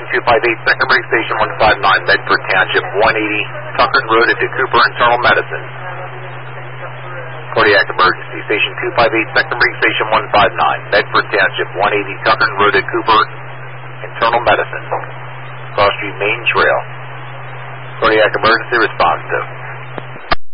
258, Second Break Station 159, Medford Township, 180 Tucker Road into Cooper Internal Medicine. Cardiac emergency. Station 258, Second Break Station 159, Medford Township, 180 Tucker Road to Cooper Internal Medicine. Cross Street Main Trail. Cardiac emergency response to.